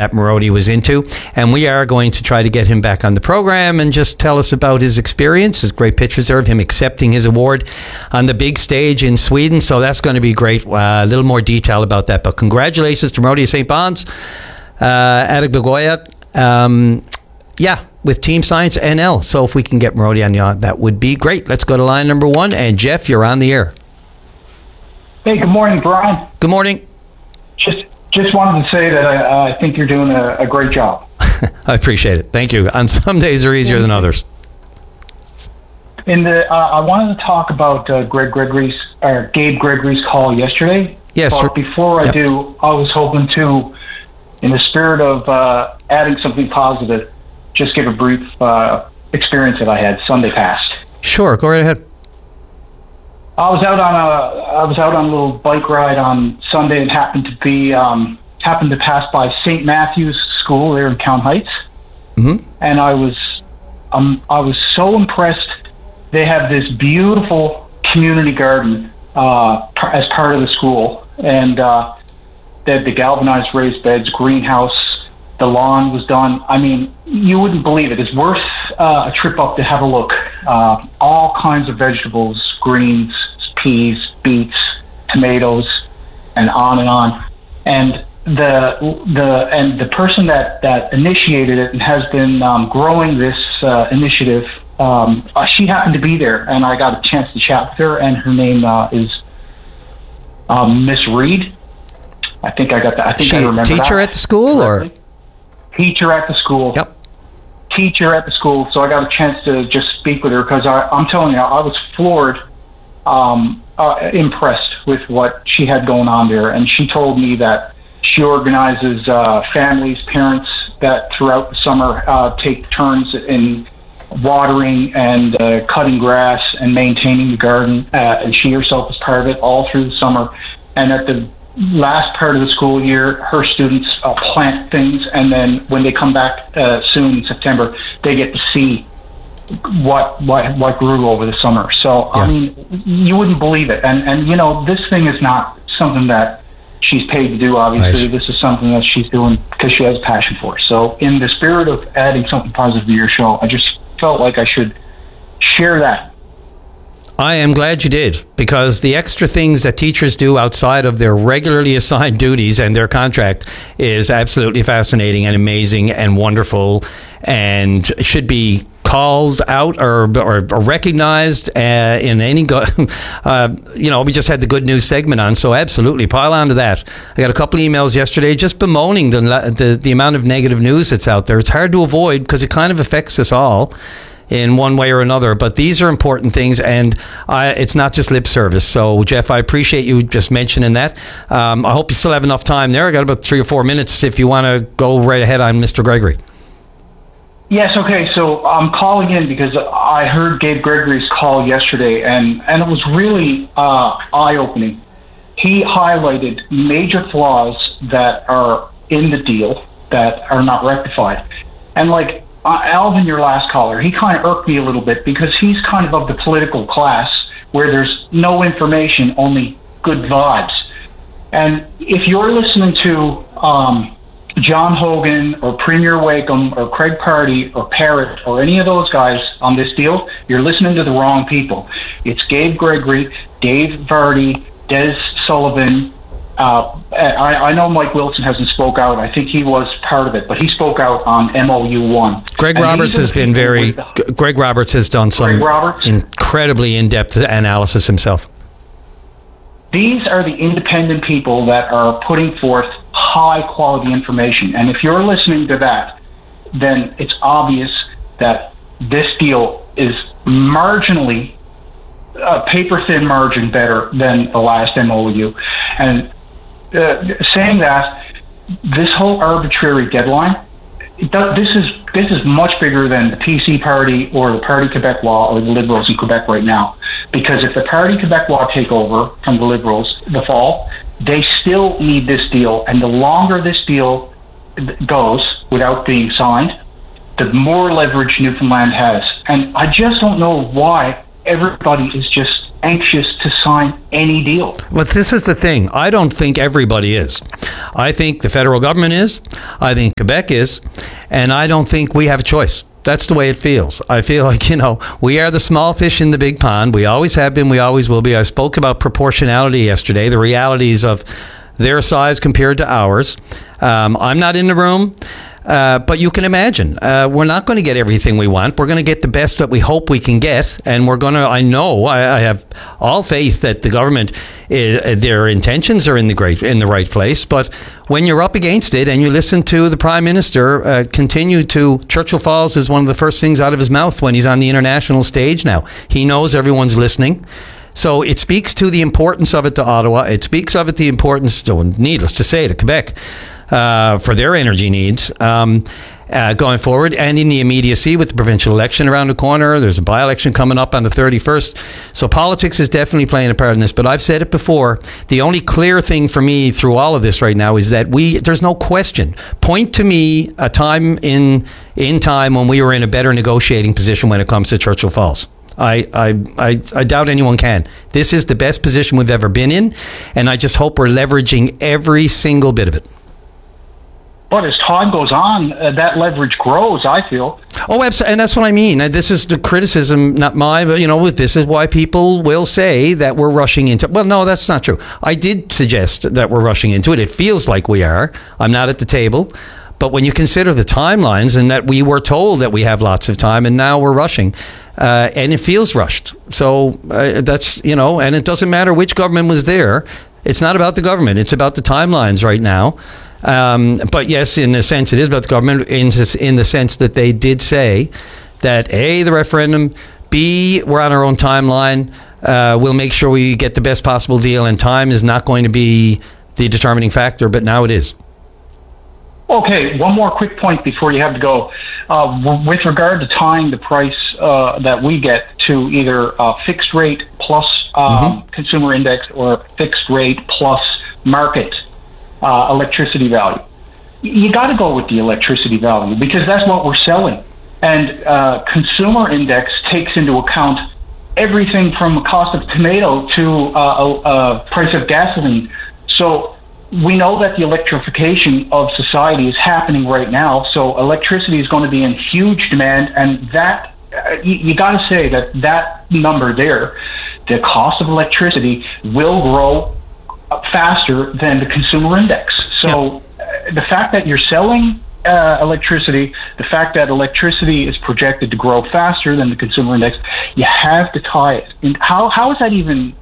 that Marody was into. And we are going to try to get him back on the program and just tell us about his experience. There's great pictures there of him accepting his award on the big stage in Sweden. So that's going to be great. A little more detail about that. But congratulations to Marody St. Bon's, Eric Begoya. With Team Science NL. So if we can get Marody on the that would be great. Let's go to line number 1. And Jeff, you're on the air. Hey, good morning, Brian. Good morning. Just wanted to say that I think you're doing a great job. I appreciate it. Thank you. On some days they're easier than others. I wanted to talk about Gabe Gregory's call yesterday. Yes. But before I do, I was hoping to, in the spirit of adding something positive, just give a brief experience that I had Sunday past. Sure, go right ahead. I was out on a little bike ride on Sunday and happened to pass by St. Matthew's School there in Count Heights. Mm-hmm. And I was so impressed. They have this beautiful community garden as part of the school, and they had the galvanized raised beds, greenhouse. The lawn was done. I mean, you wouldn't believe it. It's worth a trip up to have a look. All kinds of vegetables, greens, peas, beets, tomatoes, and on and on. And the person that initiated it and has been growing this initiative, she happened to be there, and I got a chance to chat with her. And her name is Miss Reed. I think I got that. I think I remember that. Teacher at the school, or? Teacher at the school. Yep. Teacher at the school. So I got a chance to just speak with her because I'm telling you, I was floored, impressed with what she had going on there. And she told me that she organizes families, parents that throughout the summer take turns in watering and cutting grass and maintaining the garden. And she herself is part of it all through the summer. And at the last part of the school year, her students plant things, and then when they come back soon in September, they get to see what grew over the summer. So, yeah. I mean, you wouldn't believe it. And you know, this thing is not something that she's paid to do, obviously. Nice. This is something that she's doing because she has a passion for it. So in the spirit of adding something positive to your show, I just felt like I should share that. I am glad you did, because the extra things that teachers do outside of their regularly assigned duties and their contract is absolutely fascinating and amazing and wonderful, and should be called out or recognized in any we just had the good news segment on, so absolutely pile on to that. I got a couple emails yesterday just bemoaning the amount of negative news that's out there. It's hard to avoid because it kind of affects us all in one way or another, but these are important things, and it's not just lip service. So, Jeff, I appreciate you just mentioning that. I hope you still have enough time there. I got about 3 or 4 minutes if you want to go right ahead on Mr. Gregory. Yes, okay, so I'm calling in because I heard Gabe Gregory's call yesterday, and it was really eye-opening. He highlighted major flaws that are in the deal that are not rectified. And like Alvin, your last caller, he kind of irked me a little bit because he's kind of the political class where there's no information, only good vibes. And if you're listening to John Hogan or Premier Wakeham or Craig Party or Parrott or any of those guys on this deal, you're listening to the wrong people. It's Gabe Gregory, Dave Vardy, Des Sullivan. I know Mike Wilson hasn't spoke out. I think he was part of it, but he spoke out on MOU 1. Greg Roberts has been Greg Roberts has done some incredibly in-depth analysis himself. These are the independent people that are putting forth high-quality information. And if you're listening to that, then it's obvious that this deal is marginally, a paper-thin margin better than the last MOU. And saying that, this whole arbitrary deadline, this is much bigger than the PC Party or the Parti Québécois or the Liberals in Quebec right now. Because if the Parti Québécois take over from the Liberals the fall, they still need this deal. And the longer this deal goes without being signed, the more leverage Newfoundland has. And I just don't know why everybody is just anxious to sign any deal. But this is the thing. I don't think everybody is. I think the federal government is. I think Quebec is. And I don't think we have a choice. That's the way it feels. I feel like, we are the small fish in the big pond. We always have been. We always will be. I spoke about proportionality yesterday, the realities of their size compared to ours. I'm not in the room. But you can imagine, we're not going to get everything we want. We're going to get the best that we hope we can get. And we're going to, I have all faith that the government, their intentions are in the right place. But when you're up against it and you listen to the Prime Minister Churchill Falls is one of the first things out of his mouth when he's on the international stage now. He knows everyone's listening. So it speaks to the importance of it to Ottawa. It speaks of it the importance, needless to say, to Quebec. For their energy needs going forward, and in the immediacy with the provincial election around the corner. There's a by-election coming up on the 31st. So politics is definitely playing a part in this. But I've said it before, the only clear thing for me through all of this right now is that there's no question. Point to me a time in time when we were in a better negotiating position when it comes to Churchill Falls. I doubt anyone can. This is the best position we've ever been in, and I just hope we're leveraging every single bit of it. But as time goes on, that leverage grows, I feel. Oh, absolutely. And that's what I mean. This is the criticism, not mine, but, this is why people will say that we're rushing into... Well, no, that's not true. I did suggest that we're rushing into it. It feels like we are. I'm not at the table. But when you consider the timelines and that we were told that we have lots of time and now we're rushing, and it feels rushed. So that's, and it doesn't matter which government was there. It's not about the government. It's about the timelines right now. But yes, in a sense, it is about the government in the sense that they did say that A, the referendum, B, we're on our own timeline. We'll make sure we get the best possible deal, and time is not going to be the determining factor, but now it is. Okay, one more quick point before you have to go. With regard to tying the price that we get to either fixed rate plus consumer index or fixed rate plus market electricity value. You got to go with the electricity value because that's what we're selling. And consumer index takes into account everything from a cost of tomato to a price of gasoline. So we know that the electrification of society is happening right now. So electricity is going to be in huge demand, and that you got to say that number there, the cost of electricity will grow faster than the consumer index. So the fact that you're selling electricity, the fact that electricity is projected to grow faster than the consumer index, you have to tie it. And how is that even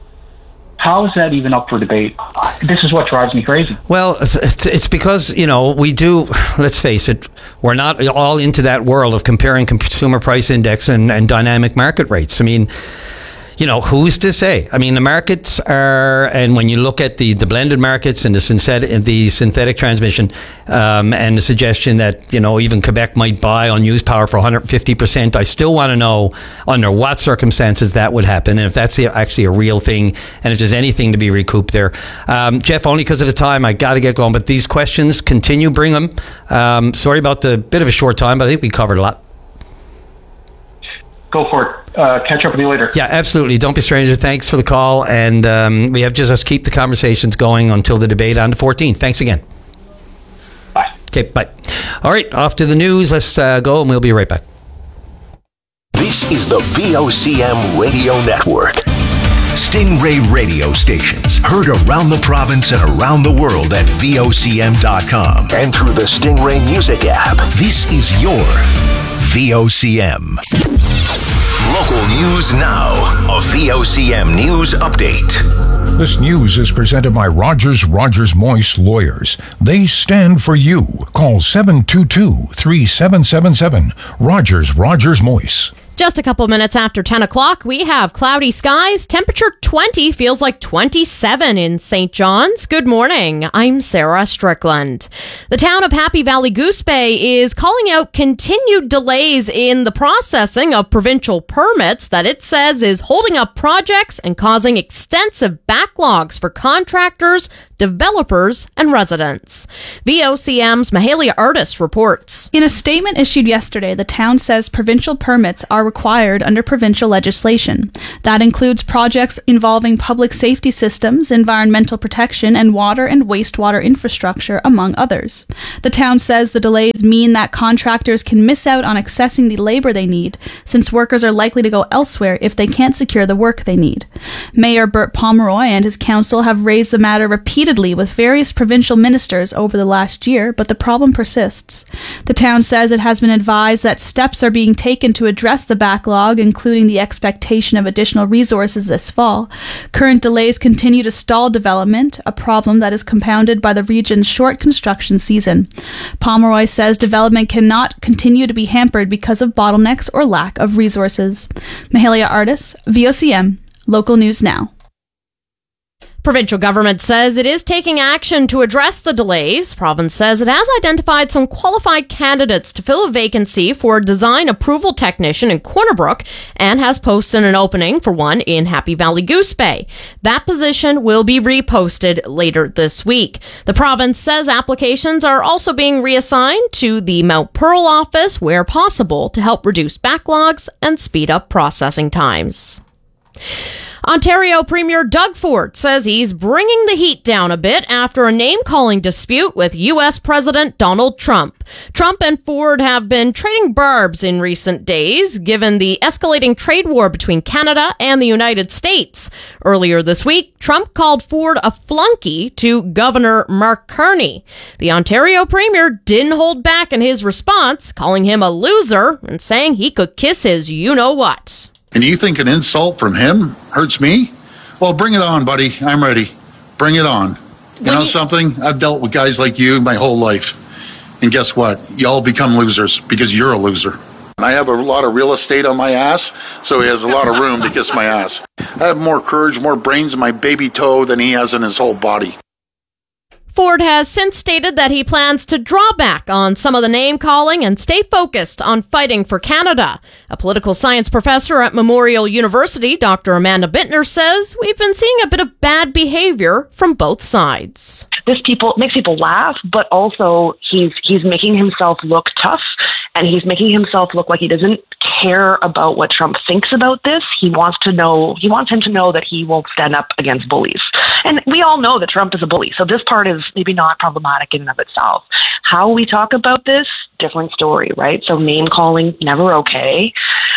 up for debate? This is what drives me crazy. Well, it's because, we do, let's face it, we're not all into that world of comparing consumer price index and dynamic market rates. I mean, who's to say? I mean, the markets are, and when you look at the blended markets and the synthetic transmission, and the suggestion that, even Quebec might buy unused power for 150%, I still want to know under what circumstances that would happen, and if that's actually a real thing, and if there's anything to be recouped there. Jeff, only because of the time, I got to get going, but these questions, continue, bring them. Sorry about the bit of a short time, but I think we covered a lot. Go for it. Catch up with you later. Yeah, absolutely. Don't be strangers. Thanks for the call. And we have just keep the conversations going until the debate on the 14th. Thanks again. Bye. Okay, bye. All right, off to the news. Let's go, and we'll be right back. This is the VOCM Radio Network. Stingray radio stations heard around the province and around the world at VOCM.com and through the Stingray Music app. This is your VOCM. Local news now. A VOCM news update. This news is presented by Rogers Moyse Lawyers. They stand for you. Call 722-3777. Rogers Moyse. Just a couple minutes after 10 o'clock, we have cloudy skies. Temperature 20 feels like 27 in St. John's. Good morning. I'm Sarah Strickland. The town of Happy Valley Goose Bay is calling out continued delays in the processing of provincial permits that it says is holding up projects and causing extensive backlogs for contractors, developers and residents. VOCM's Mahalia Artis reports. In a statement issued yesterday, the town says provincial permits are required under provincial legislation. That includes projects involving public safety systems, environmental protection, and water and wastewater infrastructure, among others. The town says the delays mean that contractors can miss out on accessing the labor they need, since workers are likely to go elsewhere if they can't secure the work they need. Mayor Bert Pomeroy and his council have raised the matter repeatedly with various provincial ministers over the last year, but the problem persists. The town says it has been advised that steps are being taken to address the backlog, including the expectation of additional resources this fall. Current delays continue to stall development, a problem that is compounded by the region's short construction season. Pomeroy says development cannot continue to be hampered because of bottlenecks or lack of resources. Mahalia Artis, VOCM, Local News Now. Provincial government says it is taking action to address the delays. Province says it has identified some qualified candidates to fill a vacancy for a design approval technician in Corner Brook and has posted an opening for one in Happy Valley Goose Bay. That position will be reposted later this week. The province says applications are also being reassigned to the Mount Pearl office where possible to help reduce backlogs and speed up processing times. Ontario Premier Doug Ford says he's bringing the heat down a bit after a name-calling dispute with U.S. President Donald Trump. Trump and Ford have been trading barbs in recent days, given the escalating trade war between Canada and the United States. Earlier this week, Trump called Ford a flunky to Governor Mark Carney. The Ontario Premier didn't hold back in his response, calling him a loser and saying he could kiss his you-know-what. And you think an insult from him hurts me? Well, bring it on, buddy. I'm ready. Bring it on. You know something? I've dealt with guys like you my whole life. And guess what? Y'all become losers because you're a loser. And I have a lot of real estate on my ass, so he has a lot of room to kiss my ass. I have more courage, more brains in my baby toe than he has in his whole body. Ford has since stated that he plans to draw back on some of the name-calling and stay focused on fighting for Canada. A political science professor at Memorial University, Dr. Amanda Bittner, says we've been seeing a bit of bad behavior from both sides. This makes people laugh, but also he's making himself look tough, and he's making himself look like he doesn't care about what Trump thinks about this. He wants him to know that he won't stand up against bullies. And we all know that Trump is a bully, so this part is maybe not problematic in and of itself. How we talk about this, different story, right? So name calling, never okay.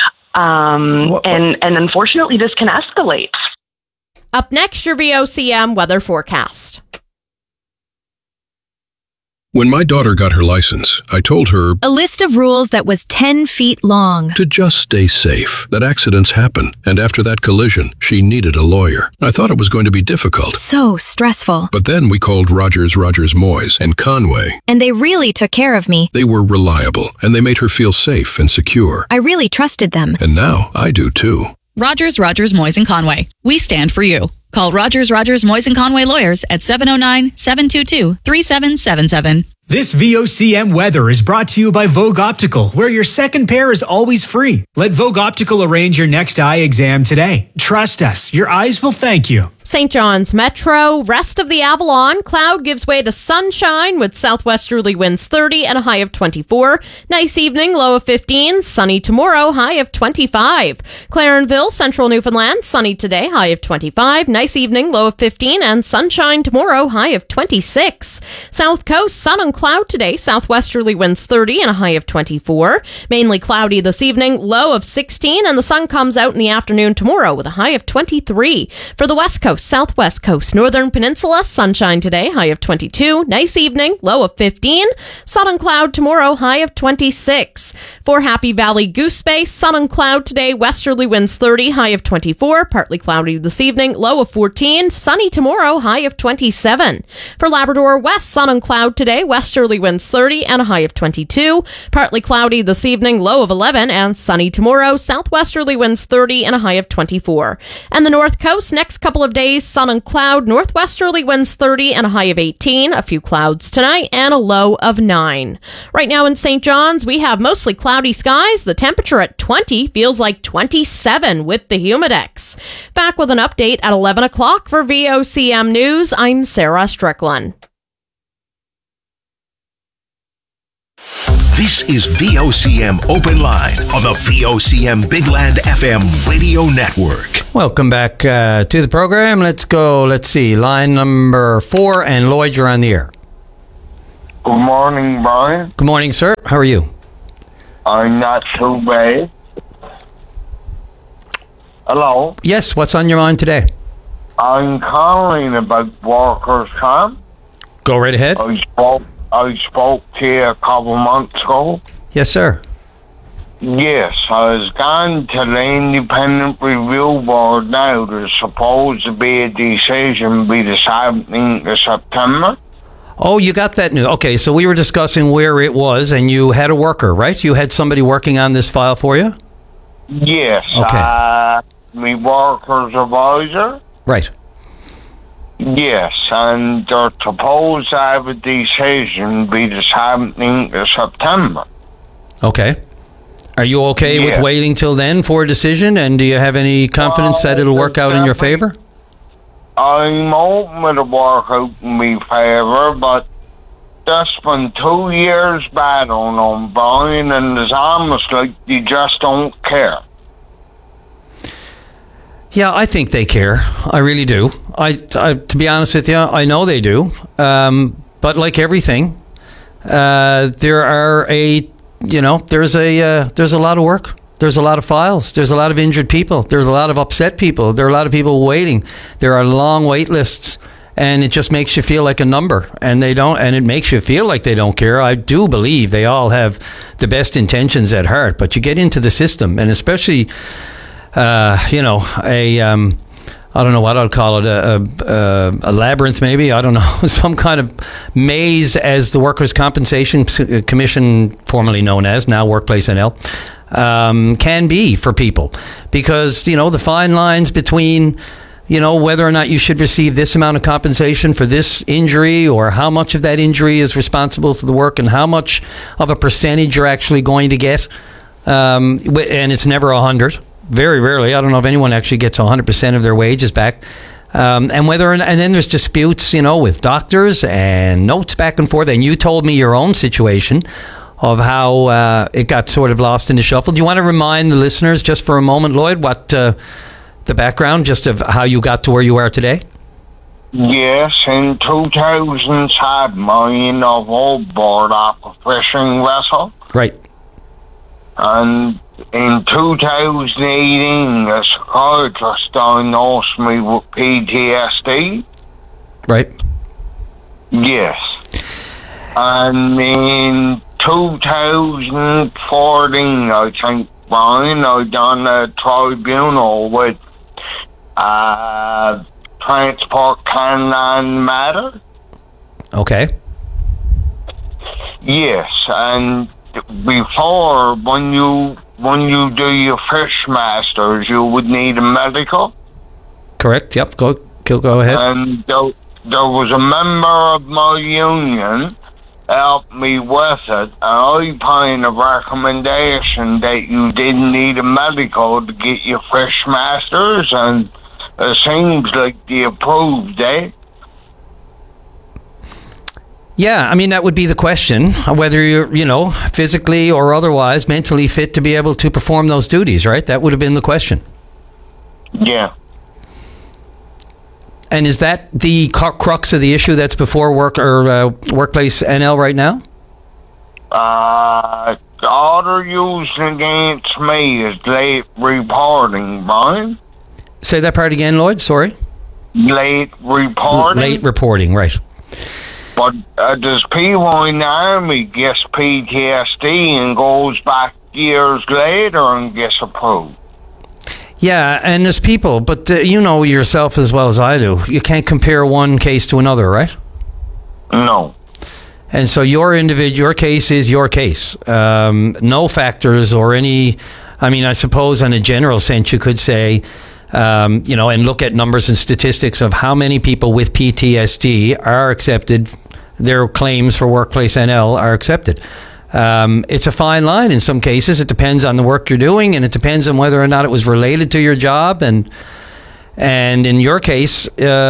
And unfortunately, this can escalate. Up next, your VOCM weather forecast. When my daughter got her license, I told her a list of rules that was 10 feet long. To just stay safe, that accidents happen. And after that collision, she needed a lawyer. I thought it was going to be difficult. So stressful. But then we called Rogers, Moyes and Conway. And they really took care of me. They were reliable, and they made her feel safe and secure. I really trusted them. And now I do too. Rogers, Moyes and Conway. We stand for you. Call Rogers, Moyes and Conway lawyers at 709-722-3777. This VOCM weather is brought to you by Vogue Optical, where your second pair is always free. Let Vogue Optical arrange your next eye exam today. Trust us, your eyes will thank you. St. John's Metro, rest of the Avalon, cloud gives way to sunshine with southwesterly winds 30 and a high of 24. Nice evening, low of 15. Sunny tomorrow, high of 25. Clarenville, central Newfoundland, sunny today, high of 25. Nice evening, low of 15. And sunshine tomorrow, high of 26. South Coast, sun and cloud today, southwesterly winds 30 and a high of 24. Mainly cloudy this evening, low of 16. And the sun comes out in the afternoon tomorrow with a high of 23. For the West Coast, Southwest Coast, Northern Peninsula, sunshine today, high of 22. Nice evening, low of 15. Sun and cloud tomorrow, high of 26. For Happy Valley Goose Bay, sun and cloud today, westerly winds 30, high of 24. Partly cloudy this evening, low of 14. Sunny tomorrow, high of 27. For Labrador West, sun and cloud today, westerly winds 30 and a high of 22. Partly cloudy this evening, low of 11. And sunny tomorrow, southwesterly winds 30 and a high of 24. And the North Coast, next couple of days days, sun and cloud, northwesterly winds 30 and a high of 18. A few clouds tonight and a low of 9. Right now in St. John's, we have mostly cloudy skies. The temperature at 20 feels like 27 with the humidex. Back with an update at 11 o'clock for VOCM News. I'm Sarah Strickland. This is VOCM Open Line on the VOCM Big Land FM radio network. Welcome back to the program. Let's go. Let's see. Line number 4, and Lloyd, you're on the air. Good morning, Brian. Good morning, sir. How are you? I'm not too bad. Hello? Yes, what's on your mind today? I'm calling about workers' comp. Go right ahead. I spoke to you a couple months ago. Yes, sir. Yes, I was gone to the Independent Review Board now. There's supposed to be a decision by the 17th of September. Oh, you got that new. Okay, so we were discussing where it was, and you had a worker, right? You had somebody working on this file for you? Yes. Okay. My workers advisor. Right. Yes, and they're supposed to have a decision by the 17th of September. Okay. Are you okay with waiting till then for a decision, and do you have any confidence that it'll work out in your favor? I'm hoping it'll work out in my favor, but that's been 2 years battling on Brian, and it's almost like you just don't care. Yeah, I think they care. I really do. I to be honest with you, I know they do. But like everything, there's a lot of work. There's a lot of files. There's a lot of injured people. There's a lot of upset people. There are a lot of people waiting. There are long wait lists, and it just makes you feel like a number. And it makes you feel like they don't care. I do believe they all have the best intentions at heart. But you get into the system, and especially, I don't know what I'd call it, a labyrinth maybe, I don't know, some kind of maze, as the Workers' Compensation Commission, formerly known as, now Workplace NL, can be for people. Because, the fine lines between, whether or not you should receive this amount of compensation for this injury, or how much of that injury is responsible for the work, and how much of a percentage you're actually going to get, and it's never 100. Very rarely. I don't know if anyone actually gets 100% of their wages back. And then there's disputes, with doctors and notes back and forth. And you told me your own situation of how it got sort of lost in the shuffle. Do you want to remind the listeners just for a moment, Lloyd, what the background just of how you got to where you are today? Yes, in 2007, I in a board off a fishing vessel. Right. And in 2018, a psychiatrist diagnosed me with PTSD. Right. Yes. And in 2014, I think, Brian, I done a tribunal with Transport Canada Matter. Okay. Yes, and before, when you do your fish masters, you would need a medical. Correct. Yep. Go ahead. And there was a member of my union helped me with it, and I put in a recommendation that you didn't need a medical to get your fish masters, and it seems like they approved it. Yeah, I mean, that would be the question, whether you're, physically or otherwise mentally fit to be able to perform those duties, right? That would have been the question. Yeah. And is that the crux of the issue that's before Workplace NL right now? The order used against me is late reporting, Brian. Say that part again, Lloyd, sorry. Late reporting? Late reporting, right. But does people in the Army gets PTSD and goes back years later and gets approved? Yeah, and there's people, but you know yourself as well as I do. You can't compare one case to another, right? No. And so your case is your case. No factors or any... I mean, I suppose in a general sense you could say and look at numbers and statistics of how many people with PTSD are accepted, their claims for workplace NL are accepted. It's a fine line in some cases. It depends on the work you're doing, and it depends on whether or not it was related to your job. And in your case,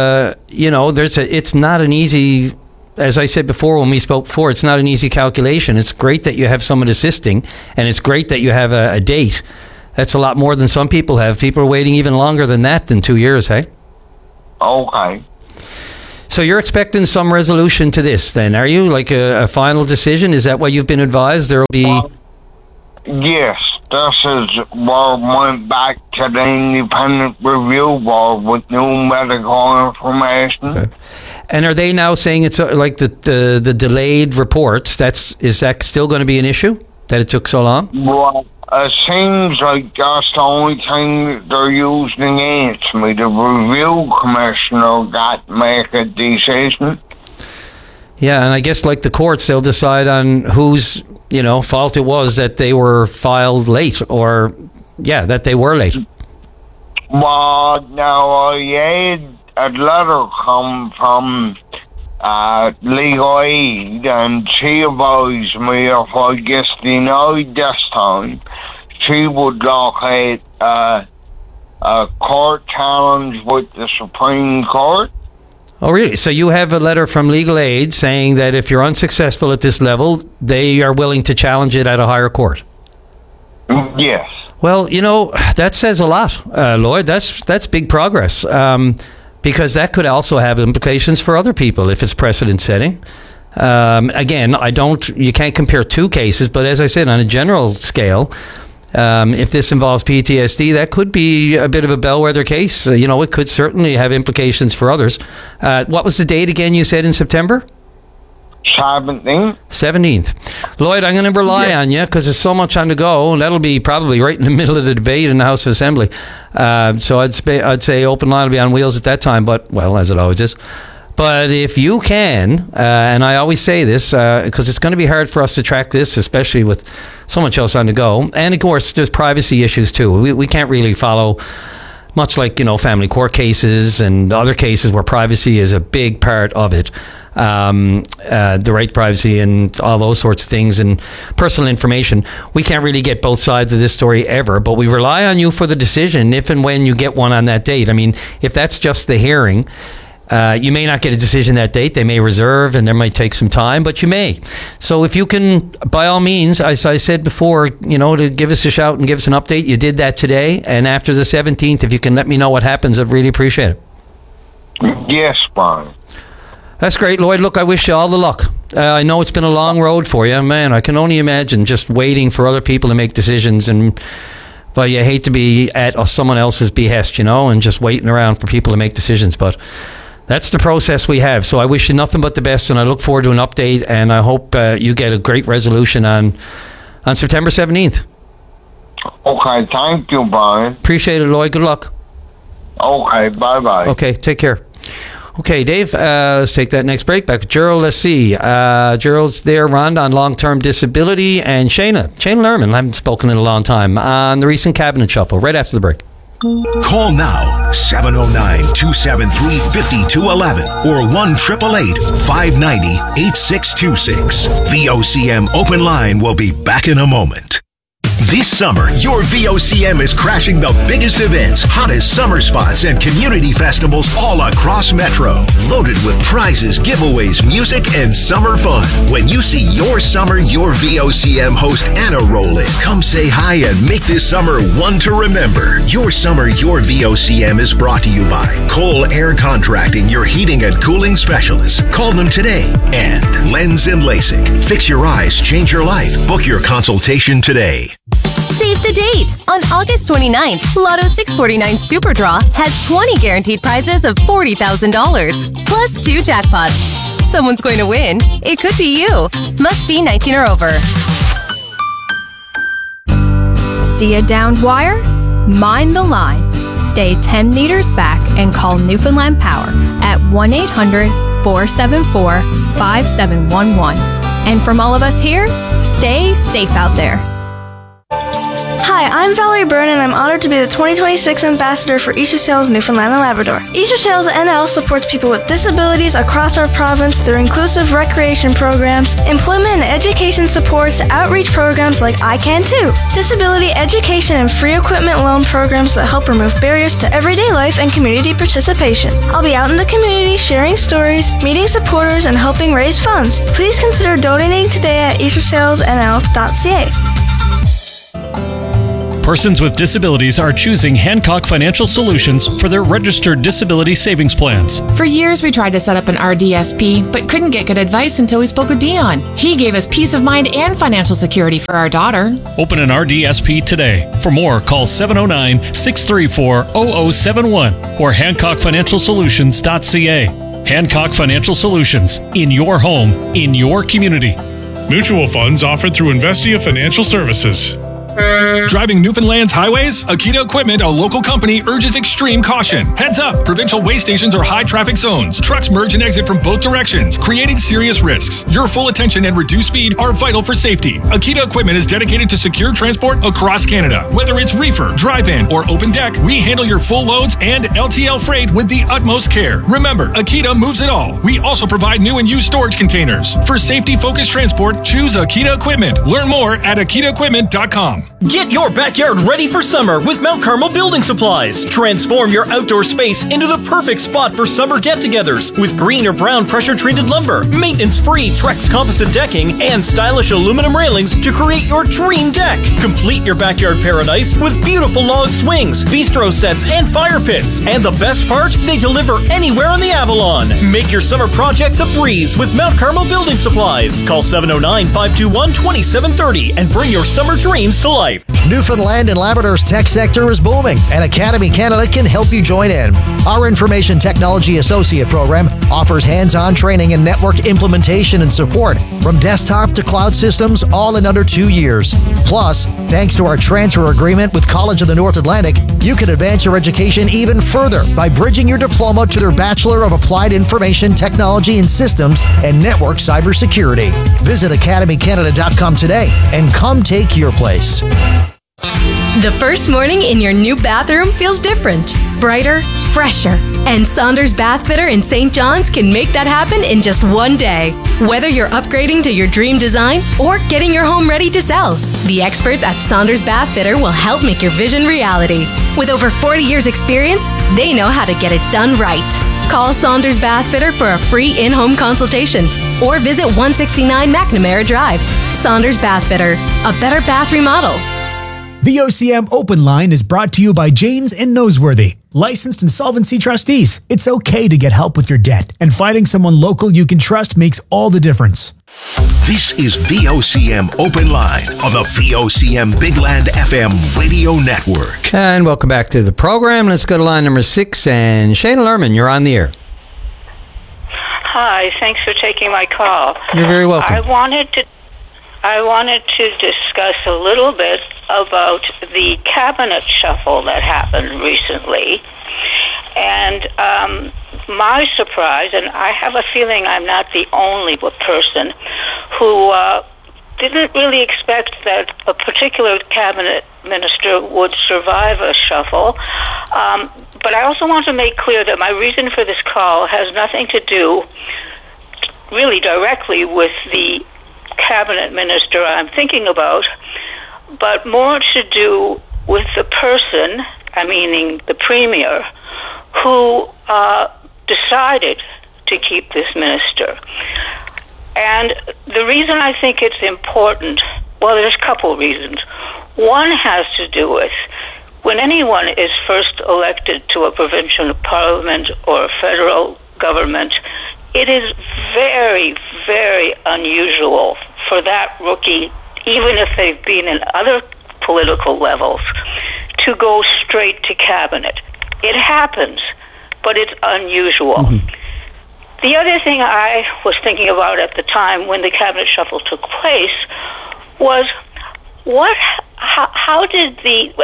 it's not an easy, as I said before when we spoke before, it's not an easy calculation. It's great that you have someone assisting, and it's great that you have a date. That's a lot more than some people have. People are waiting even longer than that, than 2 years, hey? Okay. So you're expecting some resolution to this then, are you? Like a final decision? Is that what you've been advised? There will be... Yes, this is where I went back to the independent review board with new medical information. Okay. And are they now saying it's like the delayed reports, is that still going to be an issue, that it took so long? Well, it seems like that's the only thing that they're using against me. The review commissioner got to make a decision. Yeah, and I guess like the courts, they'll decide on whose, fault it was that they were filed late, or, that they were late. Well, now I had a letter come from legal aid, and she advised me if I get denied this time, she would look at a court challenge with the Supreme Court. Oh, really? So you have a letter from legal aid saying that if you're unsuccessful at this level, they are willing to challenge it at a higher court? Yes. Well, that says a lot, Lloyd. That's big progress. Because that could also have implications for other people if it's precedent setting. Again, you can't compare two cases, but as I said, on a general scale, if this involves PTSD, that could be a bit of a bellwether case. It could certainly have implications for others. What was the date again you said in September? 17th. Lloyd, I'm going to rely on you because there's so much on the go, and that'll be probably right in the middle of the debate in the House of Assembly. So I'd say open line will be on wheels at that time, but, well, as it always is. But if you can, and I always say this, because it's going to be hard for us to track this, especially with so much else on the go. And, of course, there's privacy issues, too. We can't really follow, much like, family court cases and other cases where privacy is a big part of it. The right to privacy and all those sorts of things and personal information. We can't really get both sides of this story ever, but we rely on you for the decision if and when you get one on that date. I mean, if that's just the hearing, you may not get a decision that date. They may reserve and there might take some time, but you may. So if you can, by all means, as I said before, to give us a shout and give us an update. You did that today, and after the 17th, if you can let me know what happens, I'd really appreciate it. Yes, Brian. That's great, Lloyd. Look, I wish you all the luck. I know it's been a long road for you. Man, I can only imagine just waiting for other people to make decisions. But you hate to be at someone else's behest, and just waiting around for people to make decisions. But that's the process we have. So I wish you nothing but the best, and I look forward to an update, and I hope you get a great resolution on September 17th. Okay, thank you, Brian. Appreciate it, Lloyd. Good luck. Okay, bye-bye. Okay, take care. Okay, Dave, let's take that next break. Back to Gerald. Let's see. Gerald's there, Rhonda, on long-term disability, and Shayna Lerman, I haven't spoken in a long time, on the recent cabinet shuffle, right after the break. Call now, 709-273-5211 or 1-888-590-8626. VOCM Open Line will be back in a moment. This summer, your VOCM is crashing the biggest events, hottest summer spots, and community festivals all across Metro. Loaded with prizes, giveaways, music, and summer fun. When you see your summer, your VOCM host Anna roll in, come say hi and make this summer one to remember. Your summer, your VOCM is brought to you by Cole Air Contracting, your heating and cooling specialists. Call them today. And Lens and LASIK. Fix your eyes, change your life. Book your consultation today. Save the date! On August 29th, Lotto 649 Super Draw has 20 guaranteed prizes of $40,000, plus 2 jackpots. Someone's going to win. It could be you. Must be 19 or over. See a downed wire? Mind the line. Stay 10 meters back and call Newfoundland Power at 1-800-474-5711. And from all of us here, stay safe out there. Hi, I'm Valerie Byrne, and I'm honored to be the 2026 ambassador for Easter Sails Newfoundland and Labrador. Easter Sails NL supports people with disabilities across our province through inclusive recreation programs, employment and education supports, outreach programs like I Can Too, disability education and free equipment loan programs that help remove barriers to everyday life and community participation. I'll be out in the community sharing stories, meeting supporters, and helping raise funds. Please consider donating today at eastersailsnl.ca. Persons with disabilities are choosing Hancock Financial Solutions for their registered disability savings plans. For years, we tried to set up an RDSP, but couldn't get good advice until we spoke with Dion. He gave us peace of mind and financial security for our daughter. Open an RDSP today. For more, call 709-634-0071 or HancockFinancialSolutions.ca. Hancock Financial Solutions. In your home, in your community. Mutual funds offered through Investia Financial Services. Driving Newfoundland's highways? Akita Equipment, a local company, urges extreme caution. Heads up! Provincial way stations are high traffic zones. Trucks merge and exit from both directions, creating serious risks. Your full attention and reduced speed are vital for safety. Akita Equipment is dedicated to secure transport across Canada. Whether it's reefer, drive-in, or open deck, we handle your full loads and LTL freight with the utmost care. Remember, Akita moves it all. We also provide new and used storage containers. For safety-focused transport, choose Akita Equipment. Learn more at akitaequipment.com. Get your backyard ready for summer with Mount Carmel Building Supplies. Transform your outdoor space into the perfect spot for summer get-togethers with green or brown pressure-treated lumber, maintenance-free Trex composite decking, and stylish aluminum railings to create your dream deck. Complete your backyard paradise with beautiful log swings, bistro sets, and fire pits. And the best part? They deliver anywhere on the Avalon. Make your summer projects a breeze with Mount Carmel Building Supplies. Call 709-521-2730 and bring your summer dreams to life. Newfoundland and Labrador's tech sector is booming, and Academy Canada can help you join in. Our Information Technology Associate program offers hands-on training in network implementation and support, from desktop to cloud systems, all in under 2 years. Plus, thanks to our transfer agreement with College of the North Atlantic, you can advance your education even further by bridging your diploma to their Bachelor of Applied Information Technology and Systems and Network Cybersecurity. Visit academycanada.com today and come take your place. The first morning in your new bathroom feels different, brighter, fresher. And Saunders Bath Fitter in St. John's can make that happen in just one day. Whether you're upgrading to your dream design or getting your home ready to sell, the experts at Saunders Bath Fitter will help make your vision reality. With over 40 years experience, they know how to get it done right. Call Saunders Bath Fitter for a free in-home consultation or visit 169 McNamara Drive. Saunders Bath Fitter, a better bath remodel. VOCM Open Line is brought to you by Janes and Noseworthy, licensed insolvency trustees. It's okay to get help with your debt, and finding someone local you can trust makes all the difference. This is VOCM Open Line on the VOCM Big Land FM radio network. And welcome back to the program. Let's go to line number 6, and Shayna Lerman, you're on the air. Hi, thanks for taking my call. You're very welcome. I wanted to discuss a little bit about the cabinet shuffle that happened recently. And my surprise, and I have a feeling I'm not the only person who didn't really expect that a particular cabinet minister would survive a shuffle. But I also want to make clear that my reason for this call has nothing to do really directly with the cabinet minister I'm thinking about, but more to do with the person, meaning the premier, who decided to keep this minister. And the reason I think it's important, well, there's a couple reasons. One has to do with when anyone is first elected to a provincial parliament or a federal government, it is very, very unusual for that rookie, even if they've been in other political levels, to go straight to cabinet. It happens, but it's unusual. Mm-hmm. The other thing I was thinking about at the time when the cabinet shuffle took place was how did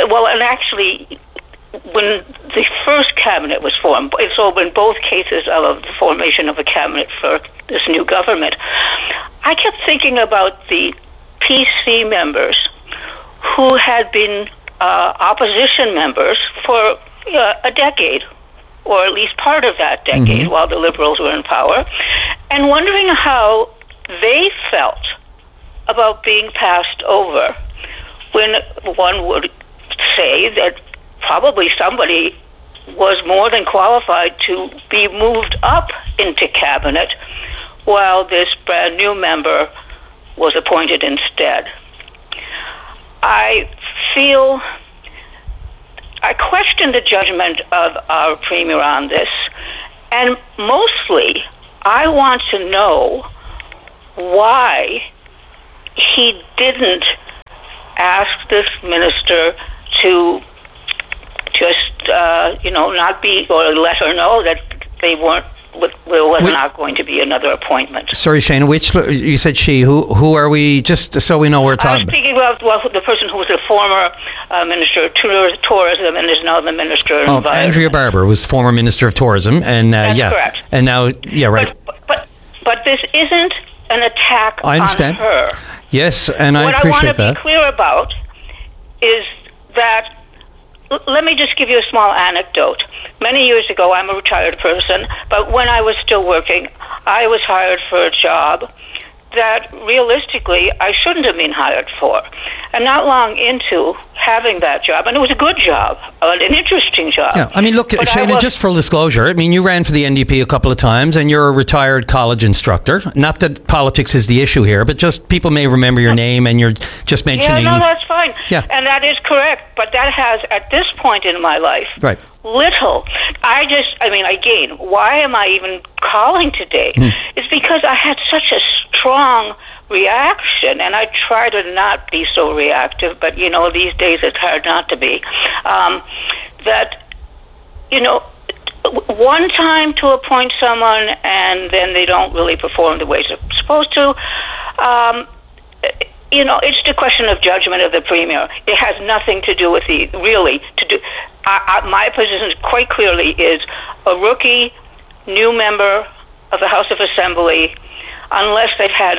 when the first cabinet was formed, so in both cases of the formation of a cabinet for this new government, I kept thinking about the PC members who who had been opposition members for a decade, or at least part of that decade, while the Liberals were in power, and wondering how they felt about being passed over, when one would say that probably somebody was more than qualified to be moved up into cabinet, while this brand new member was appointed instead. I question the judgment of our Premier on this, and mostly I want to know why he didn't ask this minister to just, not be, or let her know that there was not going to be another appointment. Sorry, Shane, you said she. Who are we, just so we know we're talking about? I was speaking about the person who was the former Minister of Tourism and is now the Minister of Environment. Andrea Barber was former Minister of Tourism, and That's correct. And now, right. But this isn't an attack I understand. on her. Yes, and I appreciate that. What I want to be clear about is that, let me just give you a small anecdote. Many years ago, I'm a retired person, but when I was still working, I was hired for a job that realistically I shouldn't have been hired for. And not long into having that job, and it was a good job, an interesting job. Yeah, I mean, look, Shana, just full disclosure, I mean, you ran for the NDP a couple of times, and you're a retired college instructor. Not that politics is the issue here, but just people may remember your name, and you're just mentioning... Yeah, no, that's fine. Yeah. And that is correct, but that has, at this point in my life... Right. Little. Again, why am I even calling today? It's because I had such a strong reaction, and I try to not be so reactive, but, these days it's hard not to be. One time to appoint someone, and then they don't really perform the way they're supposed to. It's the question of judgment of the Premier. It has nothing to do with my position quite clearly is a rookie, new member of the House of Assembly, unless they've had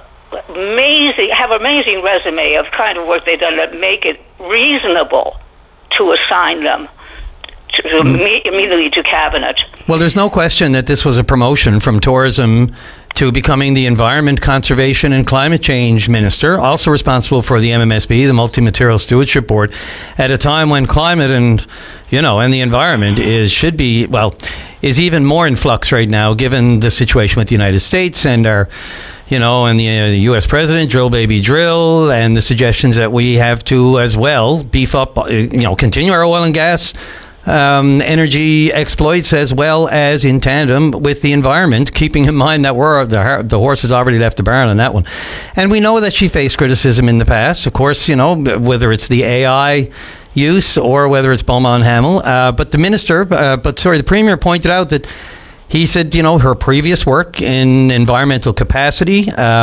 amazing resume of kind of work they've done that make it reasonable to assign them immediately to cabinet. Well, there's no question that this was a promotion from tourism to becoming the Environment, Conservation and Climate Change Minister, also responsible for the MMSB, the Multi-Material Stewardship Board, at a time when climate and the environment is even more in flux right now, given the situation with the United States and our, and the U.S. President, drill baby drill, and the suggestions that we have to as well beef up, continue our oil and gas energy exploits as well as in tandem with the environment, keeping in mind that the horse has already left the barn on that one. And we know that she faced criticism in the past, of course, whether it's the AI use or whether it's Beaumont Hamel. But the Premier pointed out that he said, her previous work in environmental capacity,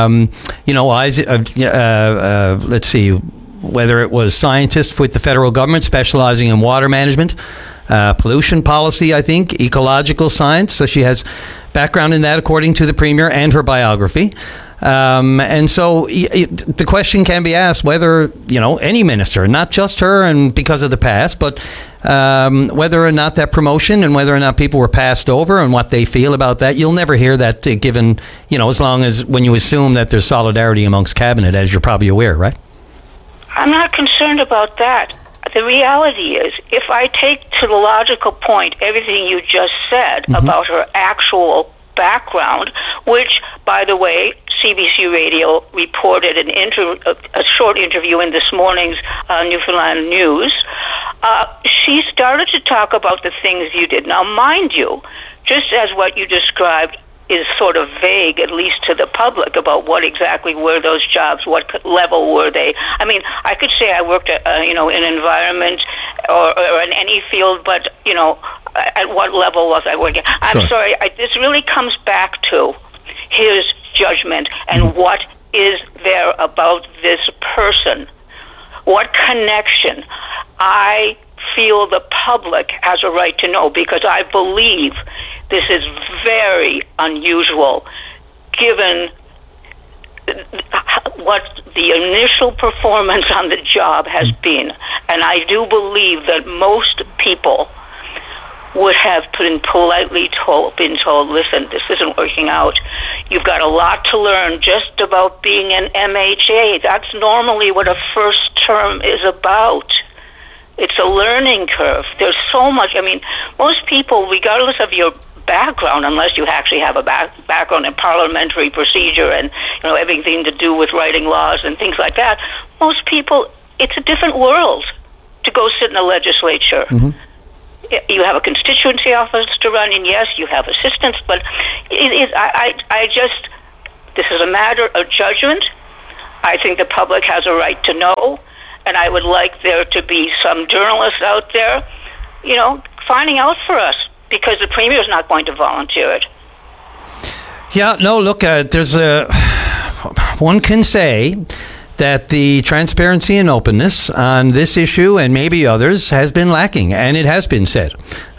let's see, whether it was scientist with the federal government specializing in water management, pollution policy, I think, ecological science. So she has background in that, according to the Premier and her biography. And so the question can be asked whether, any minister, not just her and because of the past, but whether or not that promotion and whether or not people were passed over and what they feel about that. You'll never hear that given, as long as when you assume that there's solidarity amongst cabinet, as you're probably aware, right? I'm not concerned about that. The reality is, if I take to the logical point everything you just said about her actual background, which, by the way, CBC Radio reported a short interview in this morning's Newfoundland News, she started to talk about the things you did. Now, mind you, just as what you described is sort of vague, at least to the public, about what exactly were those jobs, what level were they. I mean, I could say I worked at, in environment or in any field, but, at what level was I working? I'm sorry, this really comes back to his judgment and what is there about this person. What connection? I feel the public has a right to know, because I believe this is very unusual given what the initial performance on the job has been. And I do believe that most people would have been politely been told, listen, this isn't working out. You've got a lot to learn just about being an MHA. That's normally what a first term is about. It's a learning curve. There's so much. I mean, most people, regardless of your background, unless you actually have a background in parliamentary procedure and everything to do with writing laws and things like that, most people, it's a different world to go sit in a legislature. Mm-hmm. You have a constituency office to run, and yes, you have assistants, but this is a matter of judgment. I think the public has a right to know, and I would like there to be some journalists out there, finding out for us, because the Premier is not going to volunteer it. Yeah, no, look, one can say that the transparency and openness on this issue and maybe others has been lacking, and it has been said.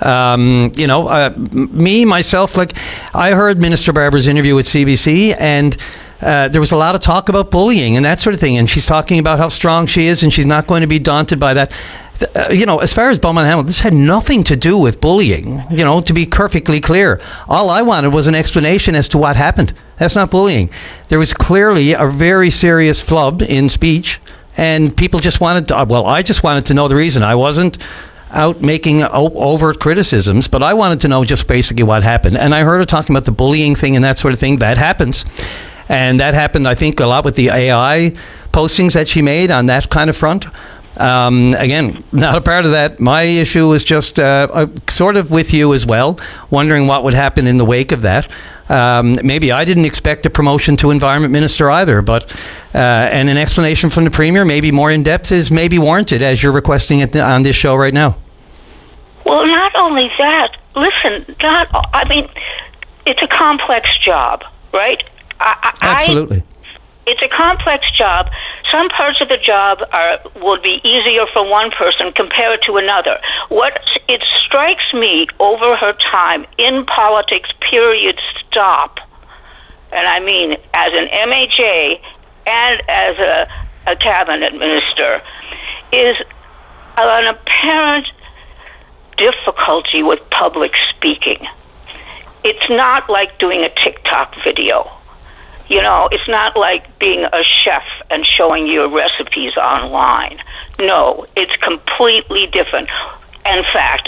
Myself, I heard Minister Barber's interview with CBC, and there was a lot of talk about bullying and that sort of thing, and she's talking about how strong she is and she's not going to be daunted by that. As far as Beaumont Hamilton, this had nothing to do with bullying, to be perfectly clear. All I wanted was an explanation as to what happened. That's not bullying. There was clearly a very serious flub in speech, and people just wanted to, I just wanted to know the reason. I wasn't out making overt criticisms, but I wanted to know just basically what happened. And I heard her talking about the bullying thing and that sort of thing. That happens. And that happened, I think, a lot with the AI postings that she made on that kind of front. Again, not a part of that. My issue was just sort of with you as well, wondering what would happen in the wake of that. Maybe I didn't expect a promotion to Environment Minister either, but and an explanation from the Premier, maybe more in depth, is maybe warranted, as you're requesting it on this show right now. Well, not only that, listen, it's a complex job, right? Absolutely. It's a complex job. Some parts of the job would be easier for one person compared to another. It strikes me over her time in politics, period, stop, and I mean as an MHA and as a cabinet minister, is an apparent difficulty with public speaking. It's not like doing a TikTok video. It's not like being a chef and showing your recipes online. No, it's completely different. In fact,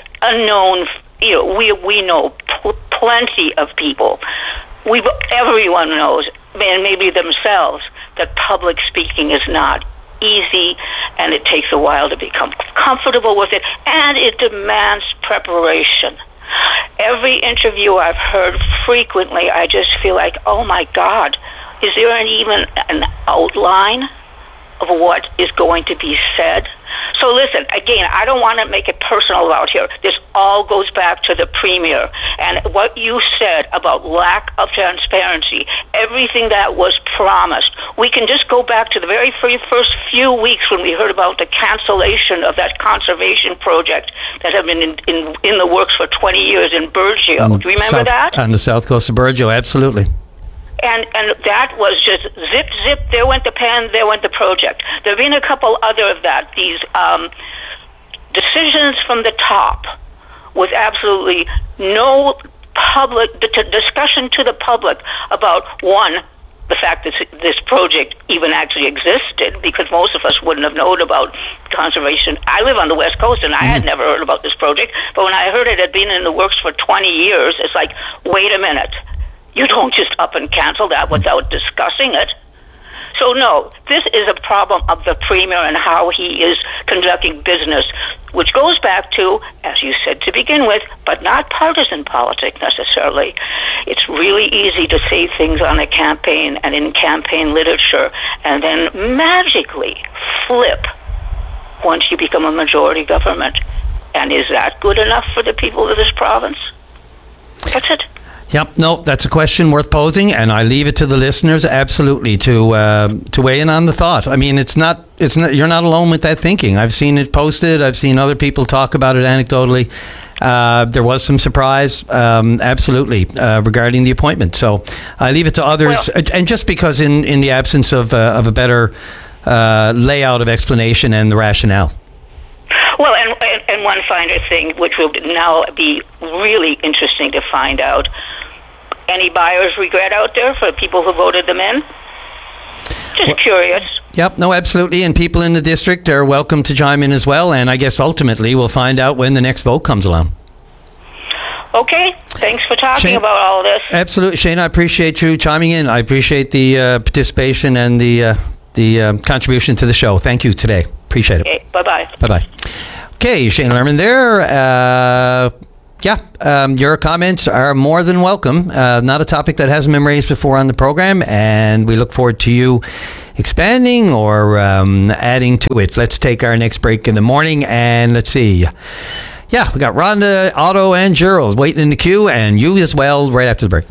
we know plenty of people. Everyone knows, and maybe themselves, that public speaking is not easy, and it takes a while to become comfortable with it, and it demands preparation. Every interview I've heard frequently, I just feel like, oh my God, is there even an outline of what is going to be said? So listen, again, I don't want to make it personal out here. This all goes back to the Premier and what you said about lack of transparency, everything that was promised. We can just go back to the very first few weeks when we heard about the cancellation of that conservation project that had been in the works for 20 years in Burgeo. Do you remember that? On the south coast of Burgeo, absolutely. And that was just zip, there went the pen, there went the project. There have been a couple other of that, these decisions from the top with absolutely no public discussion to the public about, one, the fact that this project even actually existed, because most of us wouldn't have known about conservation. I live on the West Coast, and I had never heard about this project, but when I heard it had been in the works for 20 years, it's like, wait a minute. You don't just up and cancel that without discussing it. So no, this is a problem of the Premier and how he is conducting business, which goes back to, as you said to begin with, but not partisan politics necessarily. It's really easy to say things on a campaign and in campaign literature and then magically flip once you become a majority government. And is that good enough for the people of this province? That's it. Yep, no, that's a question worth posing, and I leave it to the listeners absolutely to weigh in on the thought. I mean, it's not. You're not alone with that thinking. I've seen it posted. I've seen other people talk about it anecdotally, there was some surprise, absolutely, regarding the appointment. So I leave it to others. And just because in the absence of a better layout of explanation and the rationale. Well, and one final thing, which will now be really interesting to find out, any buyer's regret out there for people who voted them in? Just curious. Yep, no, absolutely. And people in the district are welcome to chime in as well. And I guess ultimately we'll find out when the next vote comes along. Okay, thanks for talking Shane, about all this. Absolutely. Shane, I appreciate you chiming in. I appreciate the participation and the contribution to the show. Thank you today. Appreciate it. Okay, bye-bye. Bye-bye. Okay, Shane Lerman there. Your comments are more than welcome. Not a topic that hasn't been raised before on the program, and we look forward to you expanding or adding to it. Let's take our next break in the morning, and let's see. Yeah, we got Rhonda, Otto, and Gerald waiting in the queue, and you as well right after the break.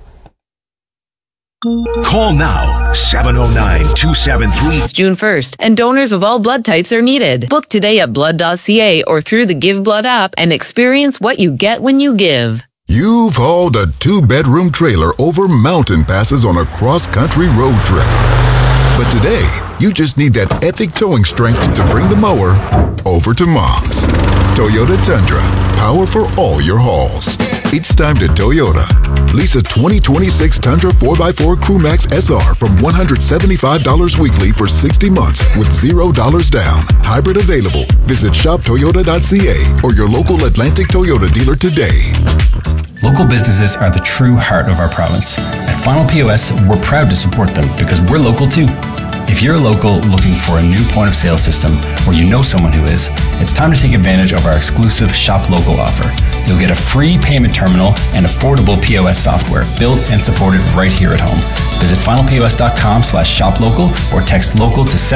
Call now, 709-273. It's June 1st, and donors of all blood types are needed. Book today at blood.ca or through the Give Blood app and experience what you get when you give. You've hauled a 2-bedroom trailer over mountain passes on a cross-country road trip. But today, you just need that epic towing strength to bring the mower over to Mom's. Toyota Tundra, power for all your hauls. It's time to Toyota. Lease a 2026 Tundra 4x4 Crewmax SR from $175 weekly for 60 months with $0 down. Hybrid available. Visit shoptoyota.ca or your local Atlantic Toyota dealer today. Local businesses are the true heart of our province. At Final POS, we're proud to support them because we're local too. If you're a local looking for a new point of sale system or you know someone who is, it's time to take advantage of our exclusive Shop Local offer. You'll get a free payment terminal and affordable POS software built and supported right here at home. Visit finalpos.com/shoplocal or text local to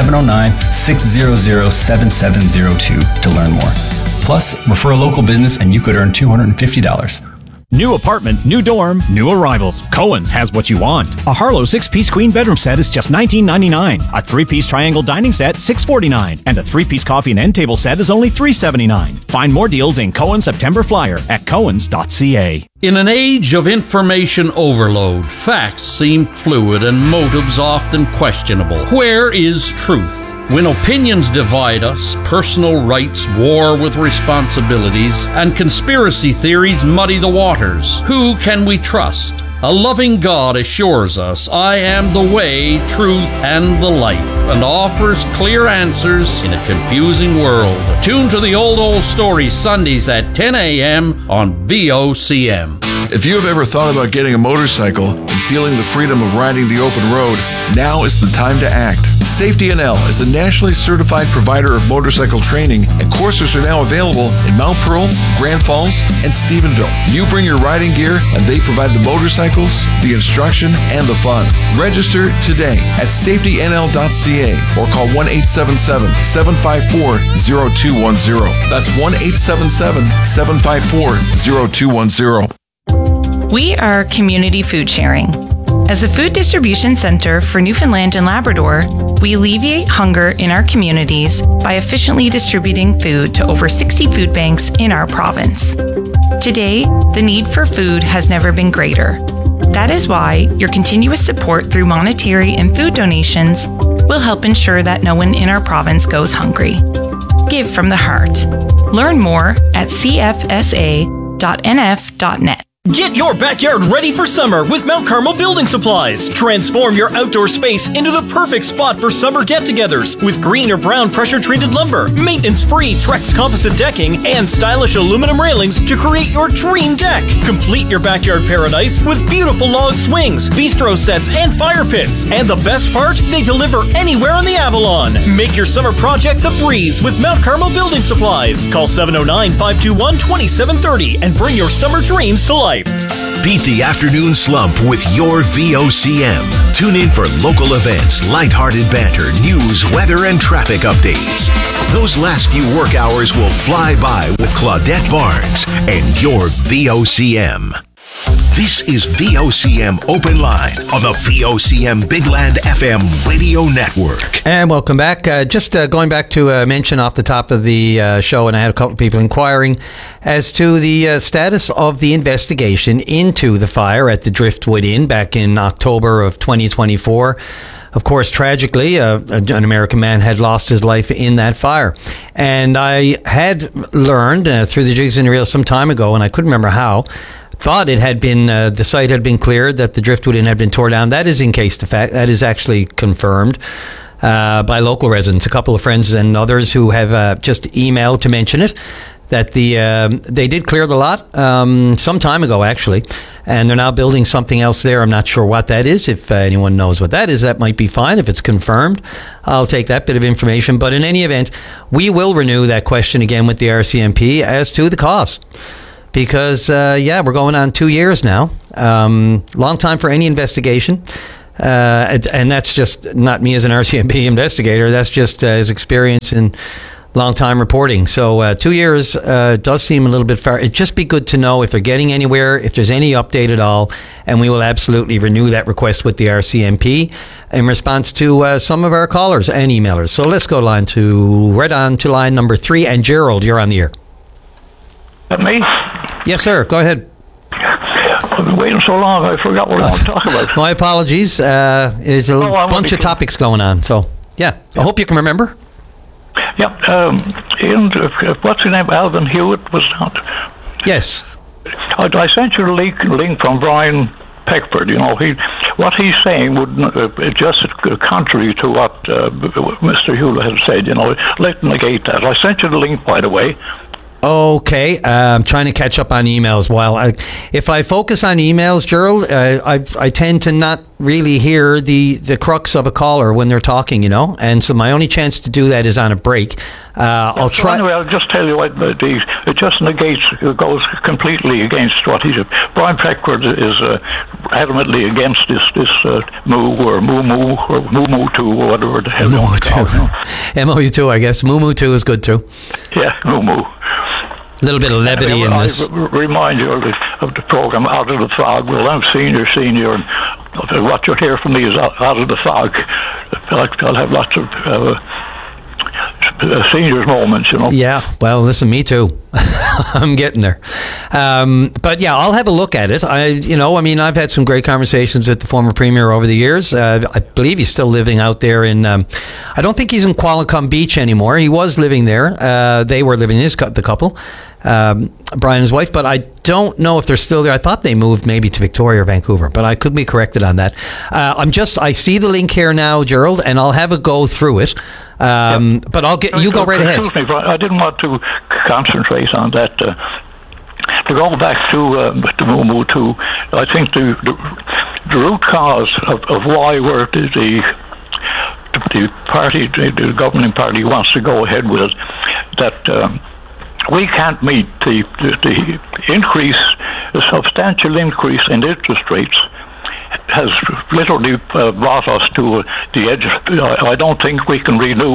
709-600-7702 to learn more. Plus, refer a local business and you could earn $250. New apartment, new dorm, new arrivals. Cohen's has what you want. A Harlow 6-piece queen bedroom set is just $19.99. A 3-piece triangle dining set, $6.49. And a 3-piece coffee and end table set is only $3.79. Find more deals in Cohen's September Flyer at cohens.ca. In an age of information overload, facts seem fluid and motives often questionable. Where is truth? When opinions divide us, personal rights war with responsibilities, and conspiracy theories muddy the waters, who can we trust? A loving God assures us, I am the way, truth, and the life, and offers clear answers in a confusing world. Tune to the Old Story Sundays at 10 a.m. on VOCM. If you have ever thought about getting a motorcycle and feeling the freedom of riding the open road, now is the time to act. Safety NL is a nationally certified provider of motorcycle training, and courses are now available in Mount Pearl, Grand Falls, and Stephenville. You bring your riding gear, and they provide the motorcycles, the instruction, and the fun. Register today at safetynl.ca or call 1-877-754-0210. That's 1-877-754-0210. We are Community Food Sharing. As a food distribution center for Newfoundland and Labrador, we alleviate hunger in our communities by efficiently distributing food to over 60 food banks in our province. Today, the need for food has never been greater. That is why your continuous support through monetary and food donations will help ensure that no one in our province goes hungry. Give from the heart. Learn more at cfsa.nf.net. Get your backyard ready for summer with Mount Carmel Building Supplies. Transform your outdoor space into the perfect spot for summer get-togethers with green or brown pressure-treated lumber, maintenance-free Trex composite decking, and stylish aluminum railings to create your dream deck. Complete your backyard paradise with beautiful log swings, bistro sets, and fire pits. And the best part, they deliver anywhere on the Avalon. Make your summer projects a breeze with Mount Carmel Building Supplies. Call 709-521-2730 and bring your summer dreams to life. Beat the afternoon slump with your VOCM. Tune in for local events, lighthearted banter, news, weather, and traffic updates. Those last few work hours will fly by with Claudette Barnes and your VOCM. This is VOCM Open Line on the VOCM Big Land FM radio network. And welcome back. Just going back to mention off the top of the show, and I had a couple of people inquiring as to the status of the investigation into the fire at the Driftwood Inn back in October of 2024. Of course, tragically, an American man had lost his life in that fire. And I had learned through the jigs and reels some time ago, and I couldn't remember how, thought it had been, the site had been cleared, that the Driftwood Inn had been torn down. That is in case to fact. That is actually confirmed by local residents, a couple of friends and others who have just emailed to mention it, that they did clear the lot some time ago, actually, and they're now building something else there. I'm not sure what that is. If anyone knows what that is, that might be fine. If it's confirmed, I'll take that bit of information. But in any event, we will renew that question again with the RCMP as to the cost. Because, we're going on 2 years now. Long time for any investigation. And that's just not me as an RCMP investigator. That's just his experience in long time reporting. So 2 years does seem a little bit far. It'd just be good to know if they're getting anywhere, if there's any update at all, and we will absolutely renew that request with the RCMP in response to some of our callers and emailers. So let's go right on to line number 3. And Gerald, you're on the air. Me? Yes, sir. Go ahead. I've been waiting so long, I forgot what I want to talk about. My apologies. There's a bunch of topics going on. So, I hope you can remember. Yeah. What's his name? Alvin Hewitt was not. Yes. I sent you a link from Brian Peckford. What he's saying would just contrary to what Mr. Hewitt has said. Let's negate that. I sent you the link, by the way. Okay, I'm trying to catch up on emails. If I focus on emails, Gerald, I tend to not really hear the crux of a caller when they're talking, and so my only chance to do that is on a break. I'll try. Anyway, I'll just tell you what it just negates, goes completely against what he said. Brian Peckford is adamantly against this moo or moo or moo 2 or whatever the hell. MOU 2, I guess. Moo 2 is good too. Yeah, moo. A little bit of levity in this. I remind you of the program Out of the Fog. Well, I'm senior, and what you'll hear from me is Out of the Fog. I'll have lots of seniors moments, Yeah, well, listen, me too. I'm getting there. But I'll have a look at it. I've had some great conversations with the former premier over the years. I believe he's still living out there in, I don't think he's in Qualicum Beach anymore. He was living there. They were living, the couple, Brian and his wife, but I don't know if they're still there. I thought they moved maybe to Victoria or Vancouver, but I could be corrected on that. I see the link here now, Gerald, and I'll have a go through it. But you go right ahead. Excuse me, I didn't want to concentrate on that. To go back to Moo 2, I think the root cause of why the party, the governing party, wants to go ahead with it, that we can't meet the substantial increase in interest rates has literally brought us to the edge. I don't think we can renew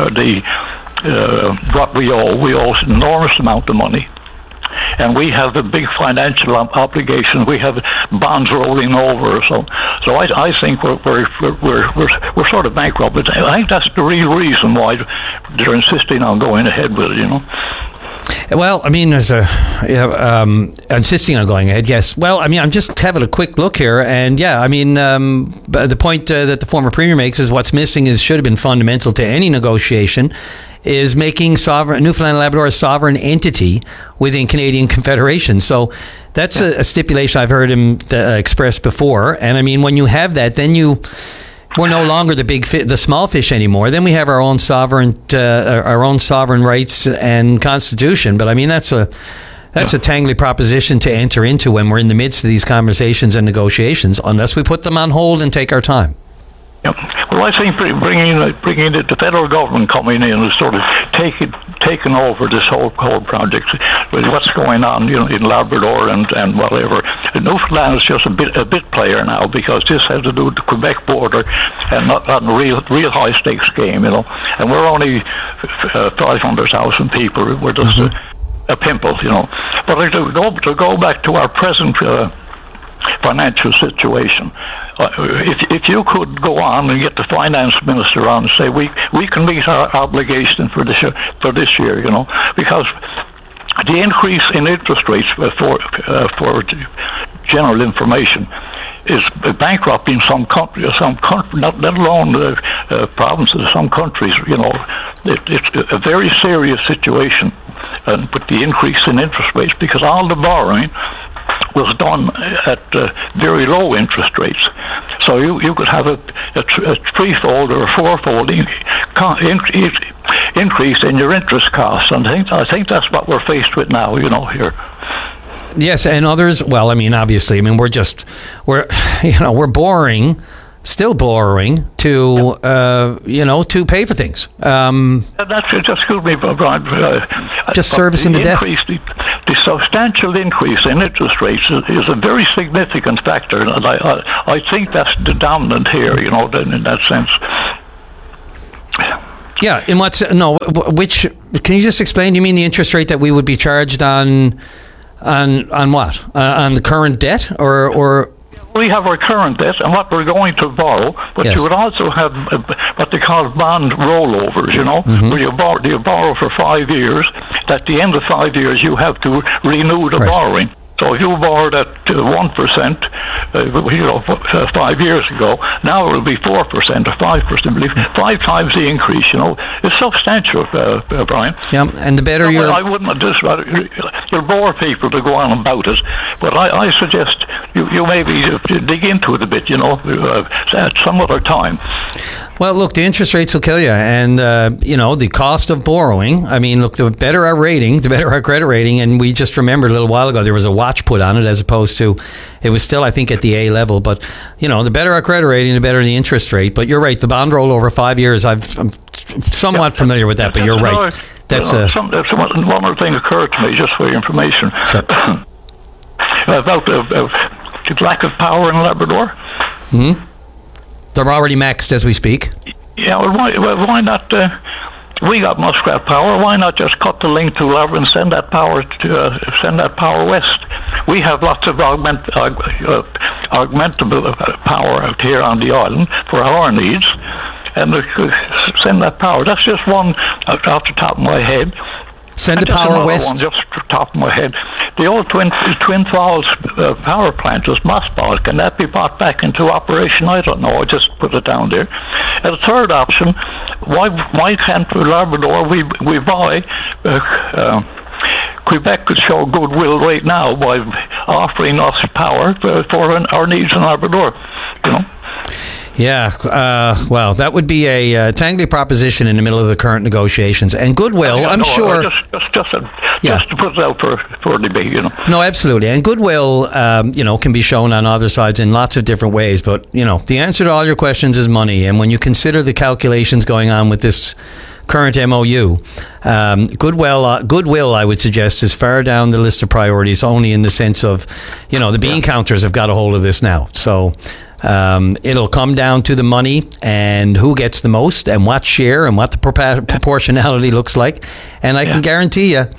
what we owe. We owe an enormous amount of money, and we have a big financial obligation. We have bonds rolling over. So I think we're sort of bankrupt. But I think that's the real reason why they're insisting on going ahead with it. Well, there's insisting on going ahead, yes. Well, I'm just having a quick look here, and the point that the former premier makes is what's missing should have been fundamental to any negotiation, is making Newfoundland and Labrador a sovereign entity within Canadian Confederation. So that's a stipulation I've heard him express before, and when you have that, then we're no longer the small fish anymore. Then we have our own sovereign rights and constitution. But that's a tangly proposition to enter into when we're in the midst of these conversations and negotiations, unless we put them on hold and take our time. Well, I think bringing the federal government coming in and sort of taking over this whole project with what's going on, in Labrador and whatever. Newfoundland is just a bit player now, because this has to do with the Quebec border and not a real high stakes game, And we're only 500,000 people. We're just a pimple, But to go back to our present financial situation. If you could go on and get the finance minister on and say we can meet our obligation for this year, because the increase in interest rates for general information is bankrupting some countries, not alone provinces, some countries. It's a very serious situation with the increase in interest rates, because all the borrowing was done at very low interest rates. So you could have a threefold or a fourfold increase in your interest costs, and I think that's what we're faced with now. Here. Yes, and others. Well, obviously, we're borrowing, still borrowing to to pay for things. That's just excuse me, Brian. Just servicing the debt. The substantial increase in interest rates is a very significant factor, and I think that's the dominant here. In that sense. Yeah. In what? No. Which? Can you just explain? You mean the interest rate that we would be charged on what? On the current debt, or? We have our current debt and what we're going to borrow, but you would also have what they call bond rollovers, where you borrow for 5 years. At the end of 5 years, you have to renew the borrowing. So if you borrowed at 1%, 5 years ago, now it will be 4% or 5%. Believe 5 times the increase. It's substantial, Brian. Yeah, and the better you're. I wouldn't you'll bore people to go on about it, but I suggest you maybe dig into it a bit. At some other time. Well, look, the interest rates will kill you, and the cost of borrowing. Look, the better our rating, the better our credit rating, and we just remembered a little while ago there was a watch put on it, as opposed to it was still, I think, at the A level. But the better our credit rating, the better the interest rate. But you're right, the bond roll over 5 years. I'm somewhat familiar with that, but you're right. That's one other thing occurred to me, just for your information, about the lack of power in Labrador. Mm-hmm. They're already maxed as we speak. Yeah, why not? We got Muskrat Power. Why not just cut the link to Labrador and send that power west? We have lots of augmentable power out here on the island for our needs, and send that power. That's just one off the top of my head. Send the power west. One just off the top of my head. The old Twin Falls power plant was mothballed. Can that be brought back into operation? I don't know. I just put it down there. And the third option: why can't Labrador we buy? Quebec could show goodwill right now by offering us power for our needs in Labrador. Yeah, well, that would be a timely proposition in the middle of the current negotiations. And goodwill, I'm sure. Just to put it out for debate, No, absolutely. And goodwill, can be shown on other sides in lots of different ways. But, the answer to all your questions is money. And when you consider the calculations going on with this current MOU, goodwill, I would suggest, is far down the list of priorities, only in the sense of, the bean counters have got a hold of this now. So it'll come down to the money and who gets the most and what share and what the proportionality looks like. And I can guarantee you,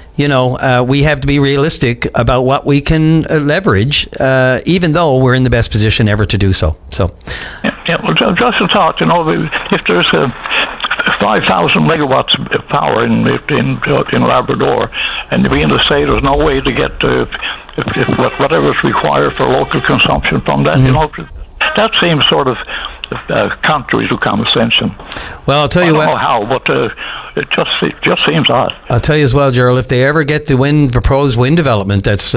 we have to be realistic about what we can leverage, even though we're in the best position ever to do so. Well, just a thought, if there's 5,000 megawatts of power in Labrador, and we in the state, there's no way to get whatever is required for local consumption from that. That seems sort of contrary to common sense. Well, I'll tell you what. I don't know how, but it just seems odd. I'll tell you as well, Gerald, if they ever get the proposed wind development, that's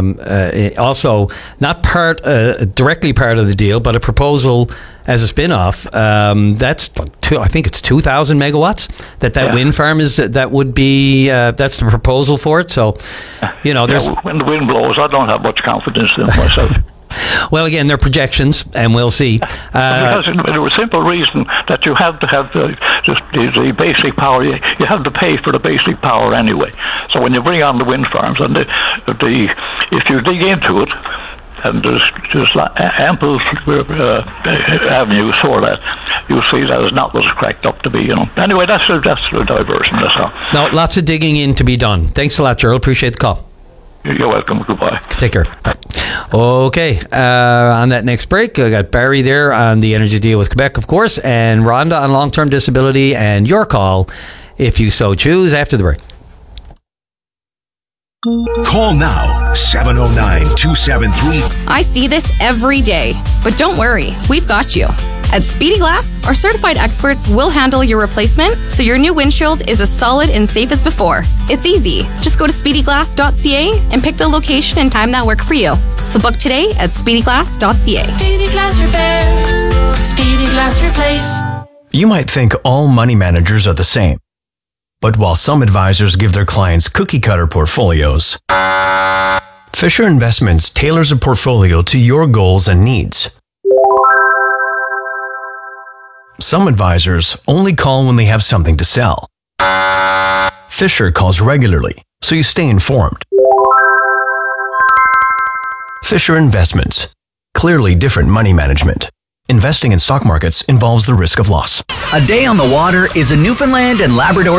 also not directly part of the deal, but a proposal as a spin-off, that's I think it's 2,000 megawatts that wind farm is. That would be that's the proposal for it. So, there's when the wind blows, I don't have much confidence in myself. Well, again, they're projections, and we'll see. Because there was a simple reason that you have to have the basic power. You have to pay for the basic power anyway. So when you bring on the wind farms, and if you dig into it, and there's ample avenues for that, you'll see that is not what it's cracked up to be. Anyway, that's a diversion. That's all. No, lots of digging in to be done. Thanks a lot, Gerald. Appreciate the call. You're welcome. Goodbye. Take care. Bye. Okay. On that next break, I got Barry there on the energy deal with Quebec, of course, and Rhonda on long-term disability, and your call, if you so choose, after the break. Call now, 709-273. I see this every day, but don't worry, we've got you. At Speedy Glass, our certified experts will handle your replacement so your new windshield is as solid and safe as before. It's easy. Just go to speedyglass.ca and pick the location and time that work for you. So book today at speedyglass.ca. Speedy Glass Repair. Speedy Glass Replace. You might think all money managers are the same. But while some advisors give their clients cookie-cutter portfolios, Fisher Investments tailors a portfolio to your goals and needs. Some advisors only call when they have something to sell. Fisher calls regularly, so you stay informed. Fisher Investments. Clearly different money management. Investing in stock markets involves the risk of loss. A day on the water is a Newfoundland and Labrador